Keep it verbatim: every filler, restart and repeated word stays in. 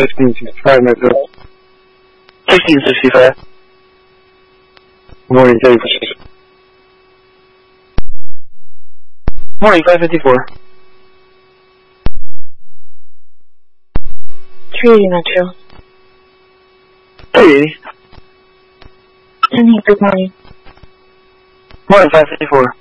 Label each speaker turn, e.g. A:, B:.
A: sixteen sixty-five, Metro.
B: sixteen sixty-five.
A: Morning, thirty for six.
B: Morning, five fifty-four.
C: three eighty, Metro.
B: three eighty.
C: ten eight, good morning.
B: Morning, five fifty-four.